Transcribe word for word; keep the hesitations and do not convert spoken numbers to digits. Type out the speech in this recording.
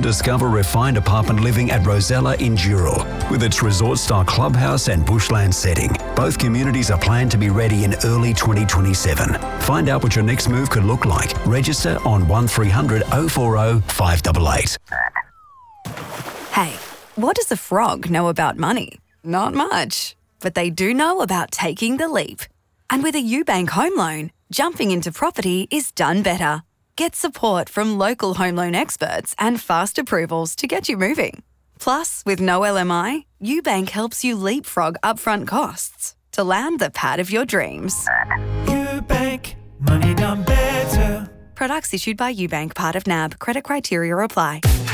discover refined apartment living at Rosella in Dural. With its resort-style clubhouse and bushland setting, both communities are planned to be ready in early twenty twenty-seven. Find out what your next move could look like. Register on one three hundred oh four oh five eight eight. Hey, what does a frog know about money? Not much. But they do know about taking the leap. And with a UBank home loan, jumping into property is done better. Get support from local home loan experts and fast approvals to get you moving. Plus, with no L M I, UBank helps you leapfrog upfront costs to land the pad of your dreams. UBank, money done better. Products issued by UBank, part of N A B. Credit criteria apply.